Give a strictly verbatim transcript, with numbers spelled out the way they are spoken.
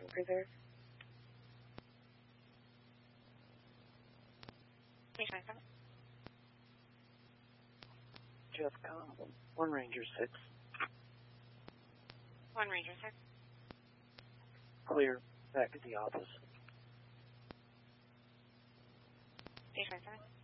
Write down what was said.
Preserve. Page twenty-seven. Jeff, um, one Ranger six. One Ranger six. Clear. Back at the office. Page twenty-seven.